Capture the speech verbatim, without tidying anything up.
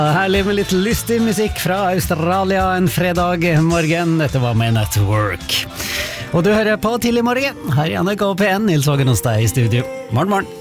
Herlig med litt lystig musikk fra Australia en fredag morgen. Dette var med Network. Og du hører på Tidlig morgen her i N R K P en. Nils Hågen hos deg i studio. Morgen, morgen.